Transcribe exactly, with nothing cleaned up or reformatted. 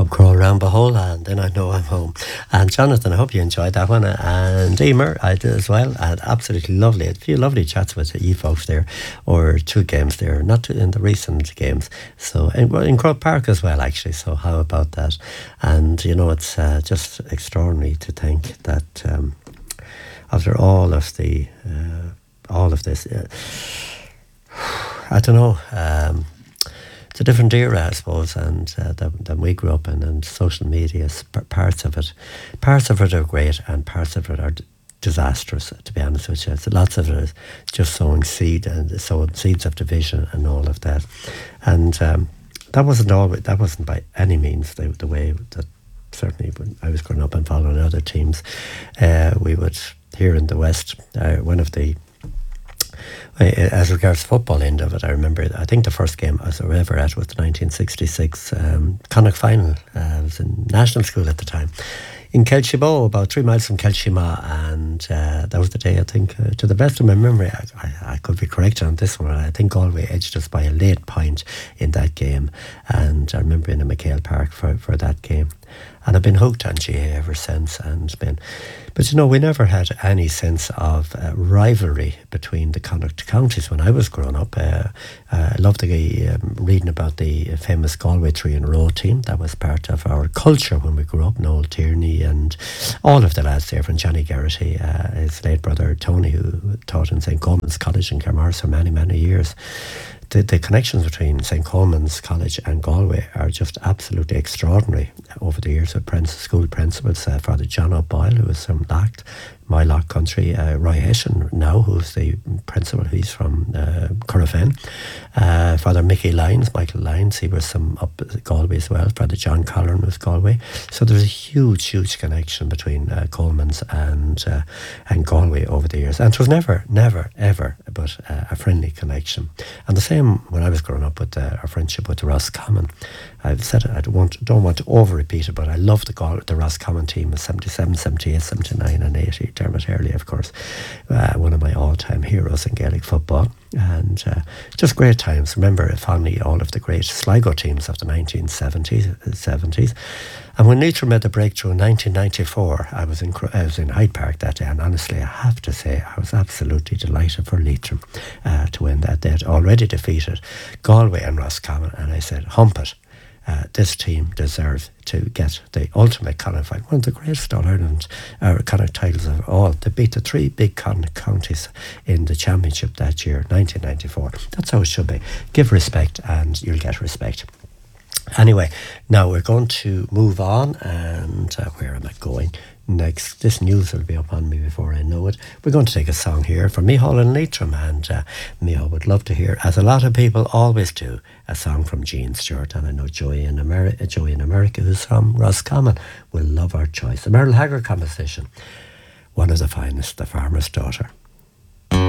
crawl around Behola, and then I know I'm home. And Jonathan, I hope you enjoyed that one. And Emer, I did as well. And absolutely lovely. A few lovely chats with you folks there, or two games there, not in the recent games. So, in, well, in Croke Park as well, actually. So, how about that? And, you know, it's uh, just extraordinary to think that um, after all of the, uh, all of this, uh, I don't know, um, it's a different era, I suppose, and uh, than, than we grew up in, and social media, parts of it, parts of it are great, and parts of it are d- disastrous. To be honest with you, so lots of it is just sowing seed and sowing seeds of division and all of that, and um, that wasn't always, that wasn't by any means the, the way that certainly when I was growing up and following other teams, uh, we would here in the West, uh, one of the as regards football end of it, I remember, I think the first game I was ever at was the nineteen sixty-six um, Connacht final. Uh, I was in national school at the time, in Kelchibo, about three miles from Kelshima, and uh, that was the day, I think, uh, to the best of my memory, I, I, I could be corrected on this one, I think Galway edged us by a late point in that game, and I remember being in McHale Park for, for that game. And I've been hooked on G A ever since, and been, but you know, we never had any sense of uh, rivalry between the Connacht counties when I was growing up. Uh, uh, I loved the, um, reading about the famous Galway three in a row team. That was part of our culture when we grew up. Noel Tierney and all of the lads there, from Johnny Garrity, uh, his late brother Tony, who taught in Saint Coleman's College in Carmarthen for many, many years. The, the connections between Saint Coleman's College and Galway are just absolutely extraordinary over the years with prince, school principals, uh, Father John O'Boyle, who was from Lacht, my Loch country, uh, Roy Hession now, who's the principal, he's from uh, Corofin, uh, Father Mickey Lyons, Michael Lyons, he was from up Galway as well, Father John Colleran was Galway. So there's a huge, huge connection between uh, Coleman's and uh, and Galway over the years. And it was never, never, ever but uh, a friendly connection. And the same when I was growing up with uh, our friendship with the Roscommon. I've said it, I don't want, don't want to over-repeat it, but I love the, Gal- the Roscommon team of seventy-seven, seventy-eight, seventy-nine and eighty. Dermot Hurley, of course, uh, one of my all-time heroes in Gaelic football. And uh, just great times. Remember fondly all of the great Sligo teams of the nineteen seventies. And when Leitrim made the breakthrough in nineteen ninety-four, I was in I was in Hyde Park that day, and honestly, I have to say, I was absolutely delighted for Leitrim uh, to win that. They had already defeated Galway and Roscommon, and I said, hump it. Uh, this team deserves to get the ultimate Connacht final, one of the greatest All-Ireland uh, Connacht titles of all. They beat the three big Connacht counties in the championship that year, nineteen ninety-four. That's how it should be. Give respect and you'll get respect. Anyway, now we're going to move on, and uh, where am I going next? This news will be up on me before I know it. We're going to take a song here from Micheál and Leitrim, and uh, Micheál would love to hear, as a lot of people always do, a song from Gene Stewart. And I know Joey in America, Joey in America, who's from Roscommon, will love our choice. The Merle Haggard composition, one of the finest, The Farmer's Daughter.